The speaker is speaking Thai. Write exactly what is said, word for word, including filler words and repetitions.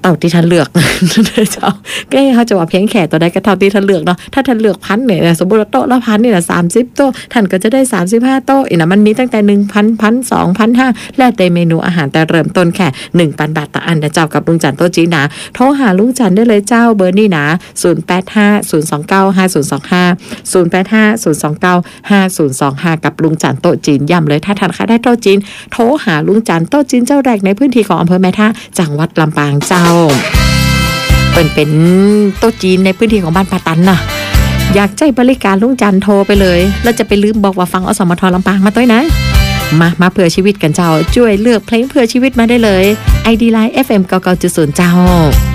เต่าที่ท่านเลือกเจ้าก็ให้เขาจะว่าเพียงแค่ตัวใดก็เท่าที่ท่านเลือกเนาะถ้าท่านเลือกพันเนี่ยสมมุติว่าโต๊ะละพันนี่นะสามสิบโต๊ะท่านก็จะได้สามสิบห้าโต๊ะอีกนะมันมีตั้งแต่ หนึ่งพัน หนึ่งพัน สองพัน ห้าพันแล้วแต่เมนูอาหารแต่เริ่มต้นแค่ หนึ่งพัน บาทต่ออันนะเจ้ากับลุงจันทร์โต๊ะจีนนะโทรหาลุงจันทร์ได้เลยเจ้าเบอร์นี่นะศูนย์ แปด ห้า ศูนย์ สอง เก้า ห้า ศูนย์ สอง ห้า ศูนย์ แปด ห้า ศูนย์ สอง เก้า ห้า ศูนย์ สอง ห้ากับลุงจันทร์โต๊ะจีนย้ำเลยถ้าท่านใครได้โต๊ะจีนโทรหาลุงจันทร์โต๊ะจีนเจ้าแรกในพื้นที่ของอำเภอแม่ทะจังหวัดลำปางเจ้าเป็นเป็นโต๊ะจีนในพื้นที่ของบ้านปาตันน่ะอยากใจบริการลุงจันทร์โทรไปเลยแล้วจะไปลืมบอกว่าฟังอสมทลำปางมาต้วยนะมามาเพื่อชีวิตกันเจ้าช่วยเลือกเพลงเพื่อชีวิตมาได้เลย ไอ ดี Line เอฟ เอ็ม เก้าสิบเก้าจุดศูนย์ เจ้า